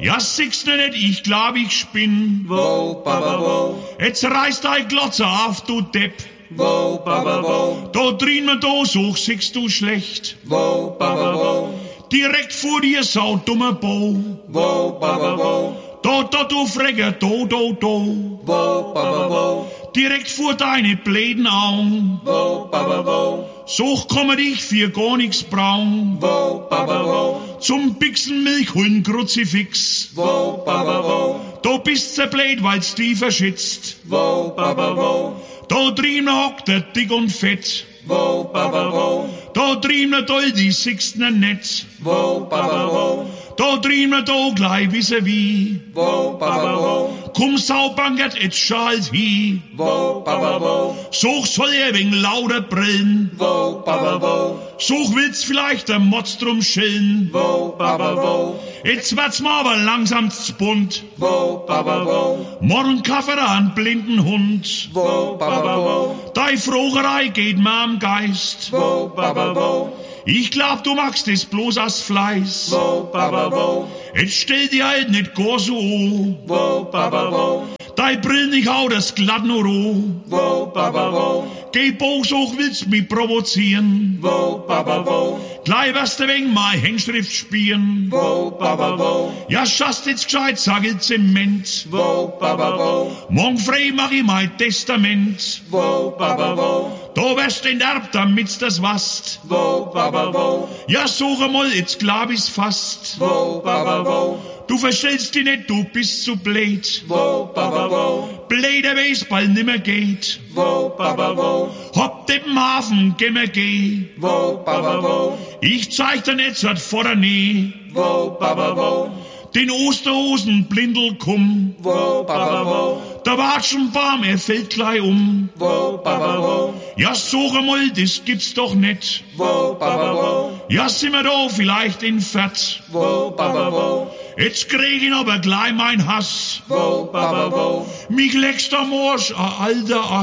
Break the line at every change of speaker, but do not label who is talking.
Ja, siehst du nicht, ich glaub, ich spinn.
Wo, Baba, wo?
Jetzt reißt dein Glotze auf, du Depp.
Wo, Baba, wo?
Da drin wir da so, siehst du schlecht.
Wo, Baba, wo?
Direkt vor dir, sau dummer Bau.
Wo, Baba, wo?
Da, du Fregger, da.
Wo, Baba, wo?
Direkt vor deine bläden Augen.
Wo, Baba, wo?
So komme dich für gar nix braun.
Wo, Baba, wo?
Zum Bixen Milch holen Kruzifix.
Wo, Baba, wo?
Da bist du blöd, weil's die verschätzt.
Wo, Baba, wo?
Da drüben hockt der dick und fett.
Wo, Baba, wo?
Da drüben doll, die siehst du nicht.
Wo, Baba, wo?
Da drüben da gleich vis-à-vis.
Wo, Baba, wo?
Komm saubankert, jetzt schalt hi.
Wo, Baba, wo?
Such soll er wegen lauter Brillen.
Wo, Baba, wo?
Such willst vielleicht der Motz drum schillen.
Wo, Baba, wo?
Jetzt wird's mal aber langsam bunt.
Wo, Baba, wo?
Morgen Kaffee an blinden Hund.
Wo, Baba, wo?
Dei Frogerei geht mir am Geist.
Wo, Baba, wo?
Ich glaub, du magst es bloß aus Fleiß.
Wo, Baba, wo?
Jetzt stell dir halt nicht gar so an.
Wo, Baba, wo?
Dei Brill nicht hau das glatt nur roh.
Wo, Baba, wo?
Geh bloß hoch, willst mich provozieren.
Wo, Baba, wo?
Gleich wirst du wegen mein Hängschrift spielen.
Wo, Baba, wo?
Ja, schaust jetzt gescheit, sag ich Zement.
Wo, Baba, wo?
Morgen frei mach ich mein Testament.
Wo, Baba, wo?
Da wirst enterbt, damit's das wasst.
Wo, Baba, wo?
Ja, suche mal, jetzt glaub ich's fast.
Wo, Baba, wo?
Du verstellst dich nicht, du bist zu blöd.
Wo, Baba, wo?
Blöder Baseball nimmer geht.
Wo, Baba, wo?
Hopp dem Hafen, geh geh.
Wo, Baba, wo?
Ich zeig dir nicht, hat vor der Nähe.
Wo, Baba, wo?
Den Osterhosen blindel kumm.
Wo, Baba, wo?
Der Watschenbaum, er fällt gleich um.
Wo, Baba, wo?
Ja, suche mal, das gibt's doch nicht.
Wo, Baba, wo?
Ja, sind wir da vielleicht in Fett.
Wo, Baba, wo?
Jetzt krieg ich aber gleich mein Hass.
Wo, Baba, wo?
Mich leckst am Arsch, alter